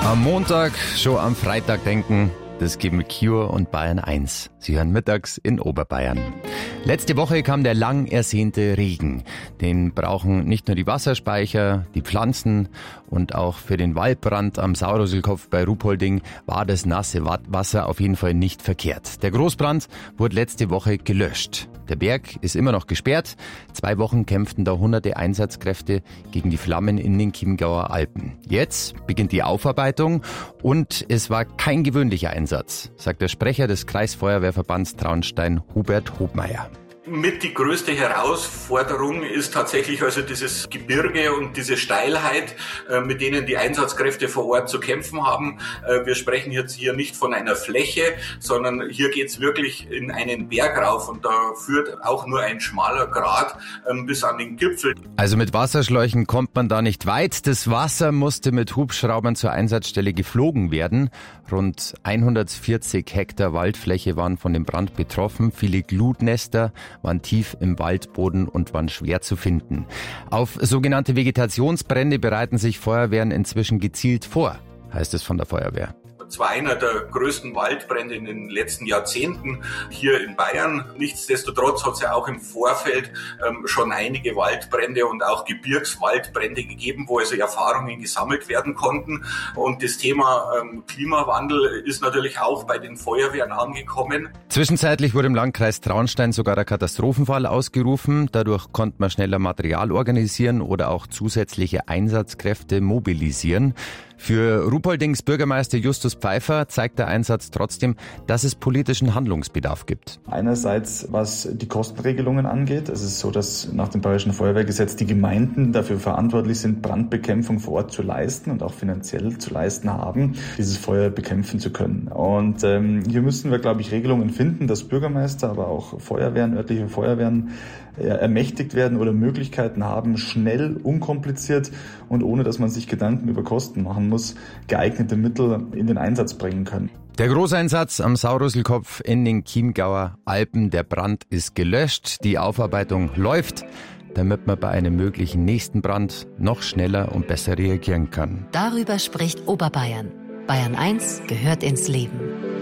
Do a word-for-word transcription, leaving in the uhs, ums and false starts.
Am Montag, schon am Freitag denken, das geben Cure und Bayern eins. Sie hören mittags in Oberbayern. Letzte Woche kam der lang ersehnte Regen. Den brauchen nicht nur die Wasserspeicher, die Pflanzen und auch für den Waldbrand am Sauroselkopf bei Ruhpolding war das nasse Wasser auf jeden Fall nicht verkehrt. Der Großbrand wurde letzte Woche gelöscht. Der Berg ist immer noch gesperrt. Zwei Wochen kämpften da hunderte Einsatzkräfte gegen die Flammen in den Chiemgauer Alpen. Jetzt beginnt die Aufarbeitung und es war kein gewöhnlicher Einsatz, sagt der Sprecher des Kreisfeuerwehrverbands Traunstein, Hubert Hobmeier. Mit die größte Herausforderung ist tatsächlich also dieses Gebirge und diese Steilheit, mit denen die Einsatzkräfte vor Ort zu kämpfen haben. Wir sprechen jetzt hier nicht von einer Fläche, sondern hier geht's wirklich in einen Berg rauf und da führt auch nur ein schmaler Grat bis an den Gipfel. Also mit Wasserschläuchen kommt man da nicht weit. Das Wasser musste mit Hubschraubern zur Einsatzstelle geflogen werden. Rund hundertvierzig Hektar Waldfläche waren von dem Brand betroffen. Viele Glutnester waren tief im Waldboden und waren schwer zu finden. Auf sogenannte Vegetationsbrände bereiten sich Feuerwehren inzwischen gezielt vor, heißt es von der Feuerwehr. Es war einer der größten Waldbrände in den letzten Jahrzehnten hier in Bayern. Nichtsdestotrotz hat es ja auch im Vorfeld ähm, schon einige Waldbrände und auch Gebirgswaldbrände gegeben, wo also Erfahrungen gesammelt werden konnten. Und das Thema ähm, Klimawandel ist natürlich auch bei den Feuerwehren angekommen. Zwischenzeitlich wurde im Landkreis Traunstein sogar der Katastrophenfall ausgerufen. Dadurch konnte man schneller Material organisieren oder auch zusätzliche Einsatzkräfte mobilisieren. Für Ruhpoldings Bürgermeister Justus Pfeiffer zeigt der Einsatz trotzdem, dass es politischen Handlungsbedarf gibt. Einerseits, was die Kostenregelungen angeht. Es ist so, dass nach dem Bayerischen Feuerwehrgesetz die Gemeinden dafür verantwortlich sind, Brandbekämpfung vor Ort zu leisten und auch finanziell zu leisten haben, dieses Feuer bekämpfen zu können. Und ähm, hier müssen wir, glaube ich, Regelungen finden, dass Bürgermeister, aber auch Feuerwehren, örtliche Feuerwehren äh, ermächtigt werden oder Möglichkeiten haben, schnell, unkompliziert und ohne, dass man sich Gedanken über Kosten machen muss, geeignete Mittel in den Einsatz bringen können. Der Großeinsatz am Sauroselkopf in den Chiemgauer Alpen, der Brand ist gelöscht, die Aufarbeitung läuft, damit man bei einem möglichen nächsten Brand noch schneller und besser reagieren kann. Darüber spricht Oberbayern. Bayern eins gehört ins Leben.